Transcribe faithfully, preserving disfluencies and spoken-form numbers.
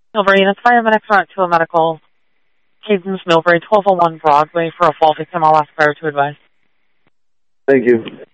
Millbury, units, firemen expert to a medical. Cadence Millbury, twelve oh one Broadway for a fall victim. I'll ask fire to advise. Thank you.